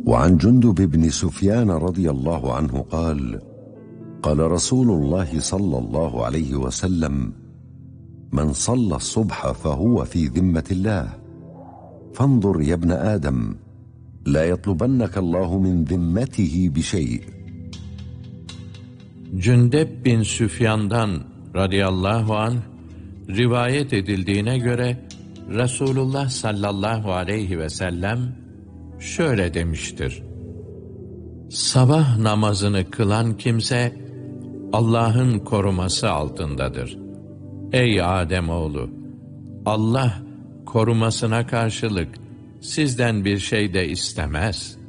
وعن جندب بن سفيان رضي الله عنه قال: قال رسول الله صلى الله عليه وسلم: من صلى الصبح فهو في ذمة الله، فانظر يا ابن آدم، لا يطلبنك الله من ذمته بشيء. Cündep bin Süfyan'dan radıyallahu anh rivayet edildiğine göre Resulullah sallallahu aleyhi ve sellem şöyle demiştir: sabah namazını kılan kimse Allah'ın koruması altındadır. Ey Ademoğlu! Allah korumasına karşılık sizden bir şey de istemez.